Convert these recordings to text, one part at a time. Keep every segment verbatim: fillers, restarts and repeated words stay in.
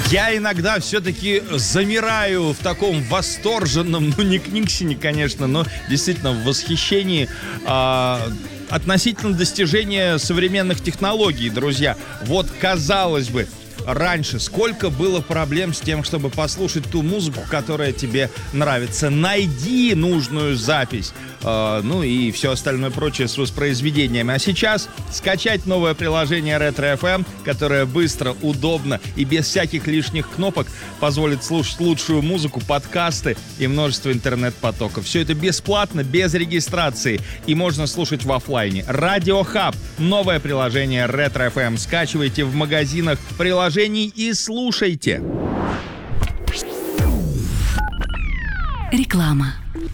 Я иногда все-таки замираю в таком восторженном, ну не книгсине, конечно, но действительно в восхищении а, относительно достижения современных технологий, друзья. Вот, казалось бы, раньше сколько было проблем с тем, чтобы послушать ту музыку, которая тебе нравится. Найди нужную запись, э, ну и все остальное прочее с воспроизведением. А сейчас скачать новое приложение Ретро эф эм, которое быстро, удобно и без всяких лишних кнопок позволит слушать лучшую музыку, подкасты и множество интернет-потоков. Все это бесплатно, без регистрации, и можно слушать в офлайне. Радио Хаб. Новое приложение Ретро эф эм. Скачивайте в магазинах приложений и слушайте. Реклама.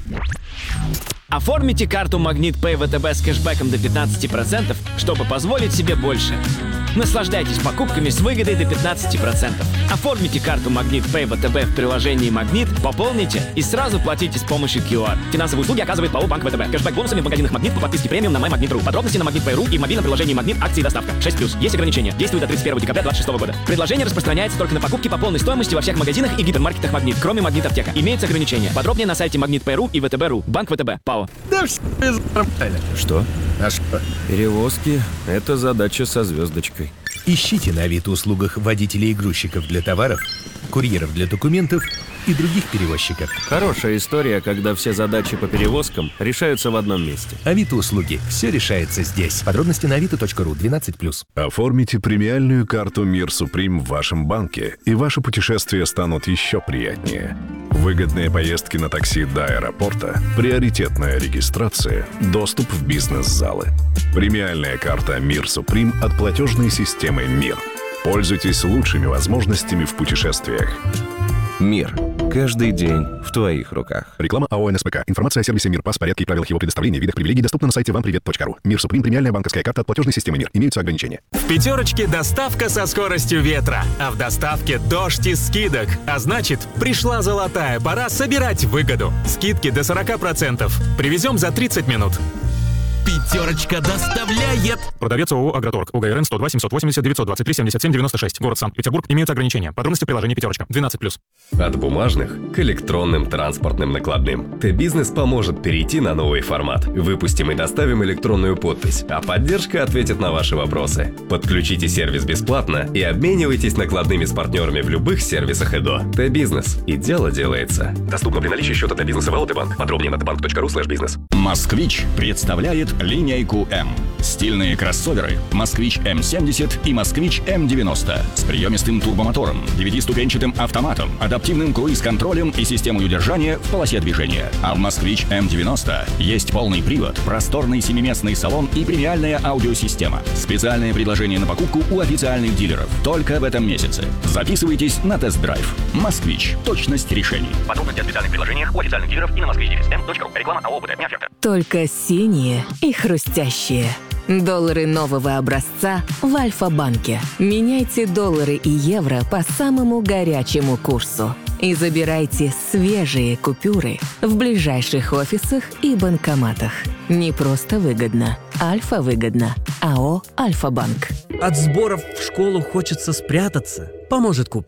Оформите карту Магнит Пэй вэ тэ бэ с кэшбэком до пятнадцати процентов, чтобы позволить себе больше. Наслаждайтесь покупками с выгодой до пятнадцати процентов. Оформите карту Магнит Пэй вэ тэ бэ в приложении Магнит, пополните и сразу платите с помощью ку ар. Финансовые услуги оказывает ПАО Банк вэ тэ бэ. Кэшбэк бонусами в магазинах Магнит по подписке премиум на MyMagnet точка ру. Подробности на магнит пэй точка ру и в мобильном приложении Магнит акции и доставка. шесть плюс. Есть ограничения. Действует до тридцать первого декабря две тысячи двадцать шестого года. Предложение распространяется только на покупки по полной стоимости во всех магазинах и гипермаркетах Магнит, кроме Магнит Аптека. Имеются ограничения. Подробнее на сайте магнит точка пэй точка ру и вэ тэ бэ точка ру. Банк вэ тэ бэ. ПАО. Да все нормально. Что? А что? Перевозки — это задача со звездочкой. Ищите на Авито-услугах водителей и грузчиков для товаров, курьеров для документов и других перевозчиков. Хорошая история, когда все задачи по перевозкам решаются в одном месте. Авито-услуги. Все решается здесь. Подробности на авито точка ру. двенадцать плюс. Оформите премиальную карту Мир Суприм в вашем банке, и ваши путешествия станут еще приятнее. Выгодные поездки на такси до аэропорта, приоритетная регистрация, доступ в бизнес-залы. Премиальная карта Мир Суприм от платежной системы Мир. Пользуйтесь лучшими возможностями в путешествиях. Мир. Каждый день в твоих руках. Реклама АО эн эс пэ ка. Информация о сервисе Мир, пас, порядке и правилах его предоставления, видах привилегий доступна на сайте вам привет точка ру. Мир Суприм. Премиальная банковская карта от платежной системы Мир. Имеются ограничения. В пятерочке доставка со скоростью ветра, а в доставке дождь из скидок. А значит, пришла золотая пора собирать выгоду. Скидки до сорока процентов. Привезем за тридцать минут. Пятерочка доставляет. Продавец ООО «Агроторг». УГРН сто два семьсот восемьдесят девятьсот двадцать три семьдесят семь девяносто шесть. Город Санкт-Петербург. Имеются ограничения. Подробности в приложении «Пятерочка». двенадцать плюс. От бумажных к электронным транспортным накладным. Т-Бизнес поможет перейти на новый формат. Выпустим и доставим электронную подпись, а поддержка ответит на ваши вопросы. Подключите сервис бесплатно и обменивайтесь накладными с партнерами в любых сервисах ЭДО. Т-Бизнес. И дело делается. Доступно при наличии счета для бизнеса в АЛТ-банк. Подробнее на тбанк точка ру слэш бизнес. Москвич представляет линейку М. Стильные кроссоверы Москвич эм семьдесят и Москвич эм девяносто с приемистым турбомотором, девятиступенчатым автоматом, адаптивным круиз-контролем и системой удержания в полосе движения. А в Москвич эм девяносто есть полный привод, просторный семиместный салон и премиальная аудиосистема. Специальное предложение на покупку у официальных дилеров только в этом месяце. Записывайтесь на тест-драйв. Москвич. Точность решений. Подробности о специальных предложениях у официальных дилеров и на москвич точка ру. Реклама АО ОПТ. Не оферта. Только синие и хрустящие. Доллары нового образца в Альфа-банке. Меняйте доллары и евро по самому горячему курсу. И забирайте свежие купюры в ближайших офисах и банкоматах. Не просто выгодно. Альфа-выгодно. АО «Альфа-банк». От сборов в школу хочется спрятаться. Поможет купить.